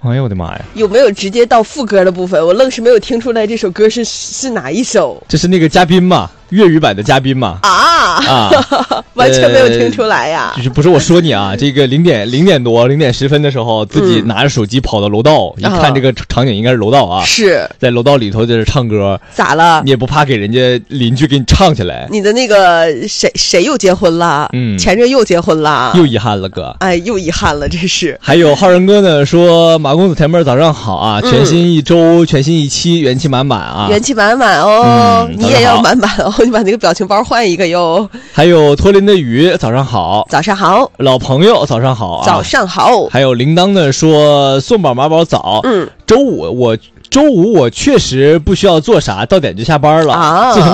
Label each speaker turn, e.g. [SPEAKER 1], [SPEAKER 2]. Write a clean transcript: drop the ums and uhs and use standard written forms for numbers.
[SPEAKER 1] 哎呦我的妈呀！
[SPEAKER 2] 有没有直接到副歌的部分？我愣是没有听出来这首歌是哪一首。
[SPEAKER 1] 这是那个嘉宾嘛，粤语版的嘉宾嘛。
[SPEAKER 2] 完全没有听出来呀。
[SPEAKER 1] 就是不是我说你啊，这个0点10分的时候，自己拿着手机跑到楼道，一看这个场景应该是楼道啊，
[SPEAKER 2] 是
[SPEAKER 1] 在楼道里头就是唱歌。
[SPEAKER 2] 咋了？
[SPEAKER 1] 你也不怕给人家邻居给你唱起来？
[SPEAKER 2] 你的那个谁又结婚了？前任又结婚了，
[SPEAKER 1] 又遗憾了哥。
[SPEAKER 2] 哎，又遗憾了，这是。
[SPEAKER 1] 还有浩然哥呢说，马公子甜妹早上好啊，全新一周，全新一期，元气满满啊，
[SPEAKER 2] 元气满满哦，你也要满满哦，你把那个表情包换一个哟。
[SPEAKER 1] 还有脱林的鱼早上好，
[SPEAKER 2] 早上好，
[SPEAKER 1] 老朋友早上好啊，
[SPEAKER 2] 早上好。
[SPEAKER 1] 还有铃铛呢说，宋宝马宝早，周五我确实不需要做啥，到点就下班了啊。